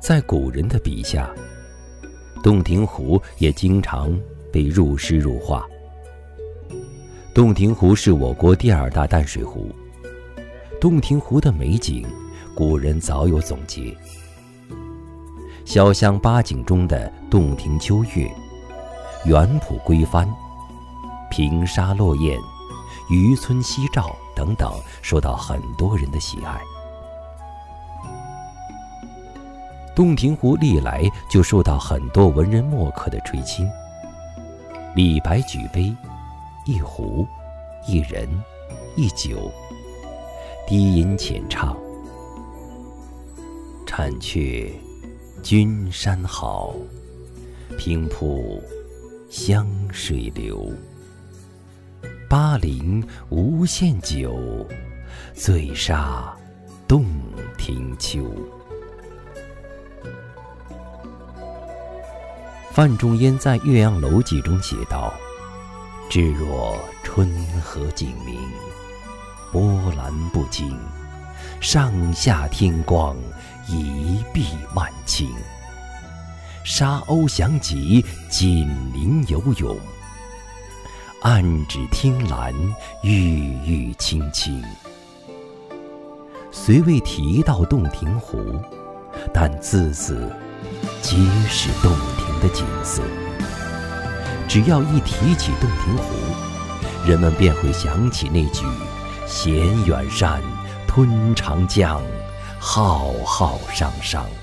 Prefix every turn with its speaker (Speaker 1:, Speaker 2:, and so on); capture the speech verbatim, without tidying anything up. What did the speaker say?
Speaker 1: 在古人的笔下，洞庭湖也经常被入诗入画。洞庭湖是我国第二大淡水湖，洞庭湖的美景，古人早有总结。潇湘八景中的洞庭秋月、园圃归帆、平沙落雁、渔村夕照等等，受到很多人的喜爱。洞庭湖历来就受到很多文人墨客的垂青。李白举杯，一壶，一人，一酒，低吟浅唱：婵却君山好，平铺湘水流。巴陵无限酒，醉杀洞庭秋。范仲淹在《岳阳楼记》中写道：至若春和景明，波澜不惊，上下天光，一碧万顷。沙鸥翔集，锦鳞游泳，岸芷汀兰，郁郁青青。虽未提到洞庭湖，但字字皆是洞庭的景色。只要一提起洞庭湖，人们便会想起那句衔远山吞长江，浩浩汤汤。